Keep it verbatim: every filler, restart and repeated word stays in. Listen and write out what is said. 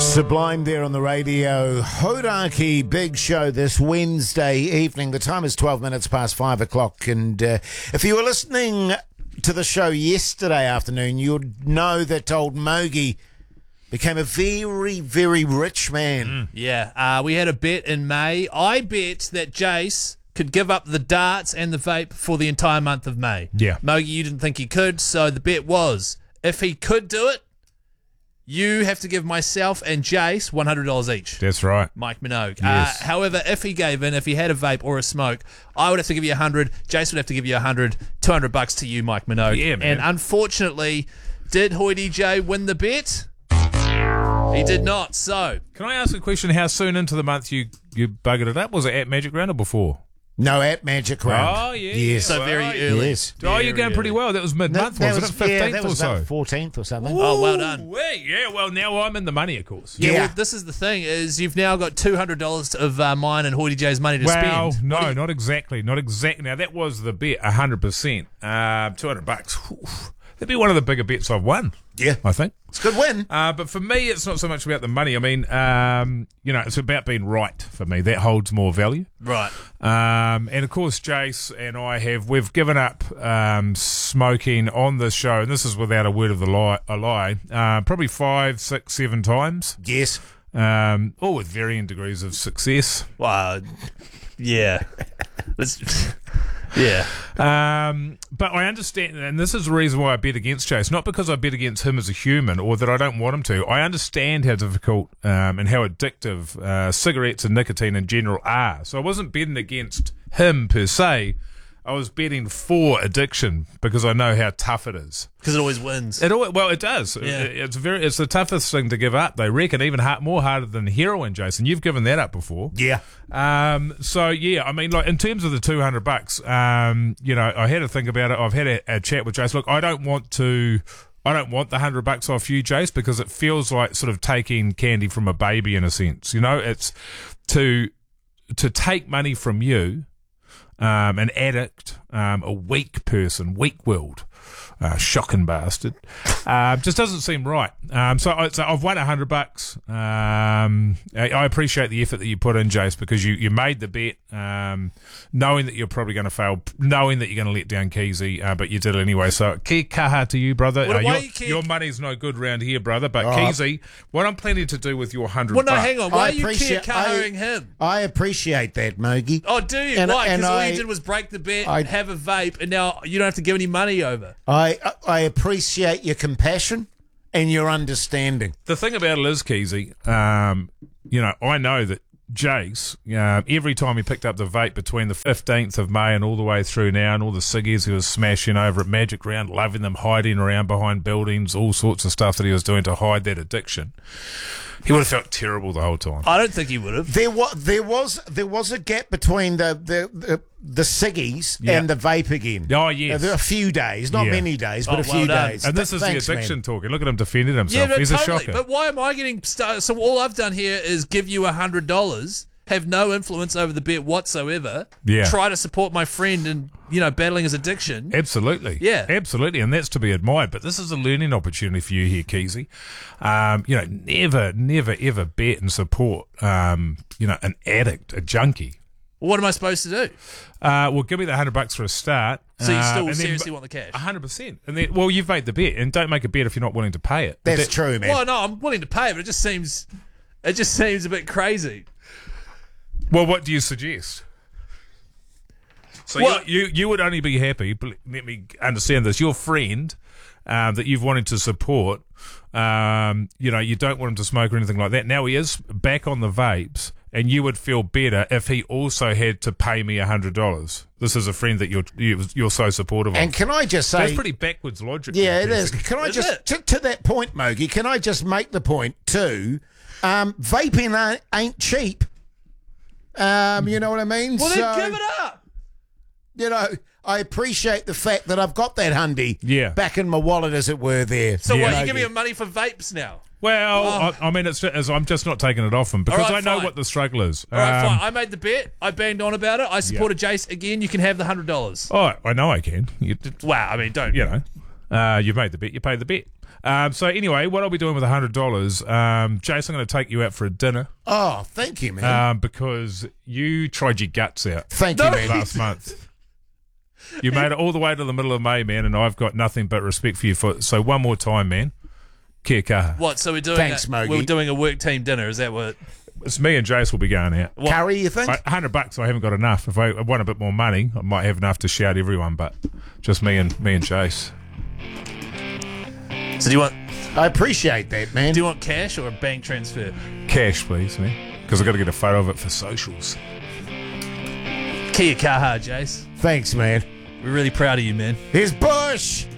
Sublime there on the radio. Hodaki Big Show this Wednesday evening. The time is twelve minutes past five o'clock. And uh, if you were listening to the show yesterday afternoon, you'd know that old Mogi became a very, very rich man. Mm. Yeah, uh, we had a bet in May. I bet that Jace could give up the darts and the vape for the entire month of May. Yeah. Mogi, you didn't think he could, so the bet was, if he could do it, you have to give myself and Jace one hundred dollars each. That's right. Mike Minogue. Yes. Uh, however, if he gave in, if he had a vape or a smoke, I would have to give you one hundred. Jace would have to give you one hundred. two hundred bucks to you, Mike Minogue. Yeah, man. And unfortunately, did Hoity J win the bet? He did not. So, Can I ask a question? How soon into the month you, you buggered it up? Was it at Magic Round or before? No, at Magic Round. Oh, yeah. Yes. so very Well, early. Yes. Oh, you're going pretty well. That was mid-month, That- that wasn't was- it? yeah, fifteenth that was or so? about fourteenth or something. Oh, well done. Wait, yeah, well, now I'm in the money, of course. Yeah, Yeah. well, this is the thing, is you've now got two hundred dollars of uh, mine and Hoity J's money to Well, spend. no, not exactly. Not exactly. Now, that was the bet, one hundred percent. Uh, two hundred bucks. Oof. That'd be one of the bigger bets I've won, Yeah. I think. It's a good win. Uh, but for me, it's not so much about the money. I mean, um, you know, it's about being right for me. That holds more value. Right. Um, and of course, Jace and I have, we've given up um, smoking on this show, and this is without a word of the lie, a lie, uh, probably five, six, seven times, Yes. um, all with varying degrees of success. Wow. Yeah. Let's, yeah. Um, but I understand, and this is the reason why I bet against Jace, not because I bet against him as a human or that I don't want him to. I understand how difficult um, and how addictive uh, cigarettes and nicotine in general are. So I wasn't betting against him per se. I was betting for addiction because I know how tough it is. Because it always wins. It al- well, it does. Yeah. It- It's very. It's the toughest thing to give up. They reckon even hard, more harder than heroin, Jason. You've given that up before. Yeah. Um, so yeah, I mean, like in terms of the two hundred bucks, um, you know, I had to think about it. I've had a, a chat with Jace. Look, I don't want to, I don't want the hundred bucks off you, Jace, because it feels like sort of taking candy from a baby in a sense. You know, it's to to take money from you, um, an addict, um, a weak person, weak-willed. Uh, shocking bastard. Uh, just doesn't seem right. Um, so, I, so I've won a hundred bucks. Um, I, I appreciate the effort that you put in, Jace, because you, you made the bet, um, knowing that you're probably going to fail, knowing that you're going to let down Keezy, uh, but you did it anyway. So, ki kaha to you, brother. Well, uh, why your, you keep- your money's no good round here, brother. But Oh. Keezy, what I'm planning to do with your hundred Well, no, bucks. hang on. Why I are you appreciate- carrying him? I appreciate that, Mogi. Oh, do you? And- Why? and Because all I- you did was break the bet, I- have a vape, and now you don't have to give any money over. I I appreciate your compassion and your understanding. The thing about it is, Keezy, um, you know, I know that Jace, um, every time he picked up the vape between the fifteenth of May and all the way through now, and all the ciggies he was smashing over at Magic Round, loving them, hiding around behind buildings, all sorts of stuff that he was doing to hide that addiction, he would have felt terrible the whole time. I don't think he would have. There was there was there was a gap between the the the, the ciggies Yeah. and the vape again. Oh, yes. Uh, there were a few days, not Yeah. many days, but Oh, a few well done. days. And this Th- is thanks, the addiction man. talking. Look at him defending Yeah, himself. but He's totally. a shocker. But why am I getting started? So all I've done here is give you a hundred dollars, have no influence over the bet whatsoever. Yeah. Try to support my friend and you know battling his addiction. Absolutely. Yeah. Absolutely. And that's to be admired. But this is a learning opportunity for you here, Keezy. Um, you know, never, never, ever bet and support, um, you know, an addict, a junkie. What am I supposed to do? Uh, well, give me the hundred bucks for a start. So you uh, still and then- seriously want the cash? A hundred percent. And then, well, you've made the bet, and don't make a bet if you're not willing to pay it. That's That- true, man. Well, no, I'm willing to pay, but it just seems, it just seems a bit crazy. Well, what do you suggest? So Well- you, you you would only be happy. but Let me understand this. Your friend um, that you've wanted to support, um, you know, you don't want him to smoke or anything like that. Now he is back on the vapes, and you would feel better if he also had to pay me a hundred dollars. This is a friend that you're you- you're so supportive of. And can I just say, That's pretty backwards logic. yeah, it Keezy. is. Can I Is just it? to, to that point, Mogi? Can I just make the point too? Um, vaping ain't, ain't cheap. Um, you know what I mean? Well, so, then give it up. you know, I appreciate the fact that I've got that hundy Yeah. back in my wallet, as it were. There. So Yeah. what? You Mogi. giving him money for vapes now? Well, Oh. I, I mean, it's, it's I'm just not taking it off him because All right, I know fine. what the struggle is. All right, Um, fine. I made the bet. I banged on about it. I supported Jace again. You can have the hundred dollars. Oh, I know I can. You, Wow. I mean, don't. you know, uh, you've made the bet. You paid the bet. Um, so anyway, what I'll be doing with one hundred dollars, um, Jason, I'm going to take you out for a dinner Oh, thank you, man. um, because you tried your guts out thank you, man. last month. You made it all the way to the middle of May, man, and I've got nothing but respect for you. For So one more time, man. Kia kaha. What? So we're doing Thanks, a, Mogi. we're doing a work team dinner. Is that what? It's me and Jace will be going out. What? Curry, you think? I- one hundred bucks, I haven't got enough. If I want a bit more money, I might have enough to shout everyone, but just me and me and Jace. So do you want I appreciate that, man. do you want cash or a bank transfer? Cash, please, man. Because I've got to get a photo of it for socials. Kia kaha, Jace. Thanks, man. We're really proud of you, man. Here's Bush.